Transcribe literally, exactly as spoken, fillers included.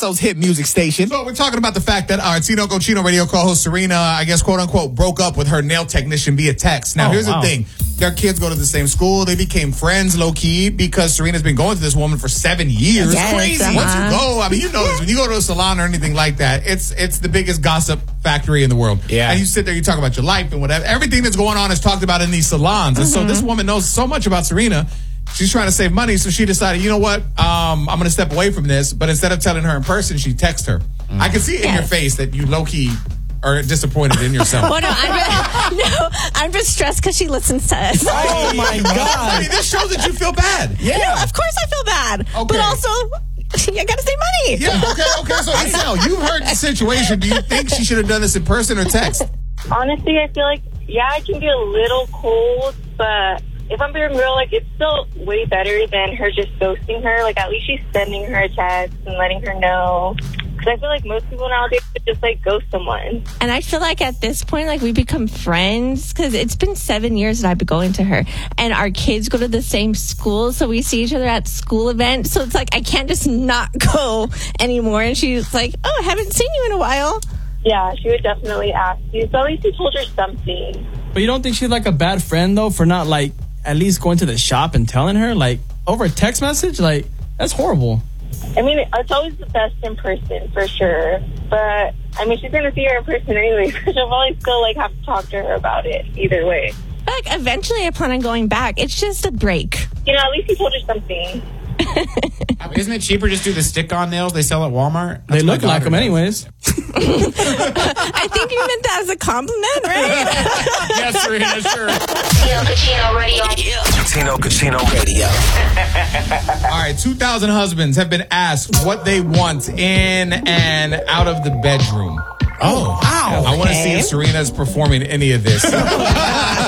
Passo's hit music station. So we're talking about the fact that our Tino Cochino radio co-host Serena, I guess, quote unquote, broke up with her nail technician via text. Now, Oh, here's wow. the thing. Their kids go to the same school. They became friends low-key because Serena's been going to this woman for seven years. Yes, Crazy. uh-huh. Once you go, I mean, you know this. When you go to a salon or anything like that, it's it's the biggest gossip factory in the world. Yeah. And you sit there, you talk about your life and whatever. Everything that's going on is talked about in these salons. And so this woman knows so much about Serena. She's trying to save money, so she decided, you know what, um, I'm going to step away from this. But instead of telling her in person, she texts her. I can see it in Yes. your face that you low-key are disappointed in yourself. Well, no, I'm just, no, I'm just stressed because she listens to us. Oh, my I God. mean, this shows that you feel bad. Yeah. No, of course I feel bad. Okay. But also, I got to save money. Yeah, okay, okay. So, Isel, you heard the situation. Do you think she should have done this in person or text? Honestly, I feel like, yeah, I can be a little cold, but if I'm being real, like, it's still way better than her just ghosting her. Like, at least she's sending her a text and letting her know. Because I feel like most people nowadays would just, like, ghost someone. And I feel like at this point, like, we become friends because it's been seven years that I've been going to her. And our kids go to the same school, so we see each other at school events. So it's like, I can't just not go anymore. And she's like, oh, I haven't seen you in a while. Yeah, she would definitely ask you. So at least you told her something. But you don't think she's like a bad friend, though, for not, like, at least going to the shop and telling her? Like, over a text message? Like, that's horrible. I mean, it's always the best in person, for sure. But, I mean, she's going to see her in person anyway, so she'll probably still, like, have to talk to her about it either way. But, like, eventually I plan on going back. It's just a break. You know, at least you told her something. I mean, isn't it cheaper just do the stick-on nails they sell at Walmart? They That's my look like daughter them does. anyways. I think you meant that as a compliment, right? Yes, Serena, sure. Tino Cochino Radio. Tino Cochino Radio. All right, two thousand husbands have been asked what they want in and out of the bedroom. Oh, wow. I want to see Okay. if Serena's performing any of this.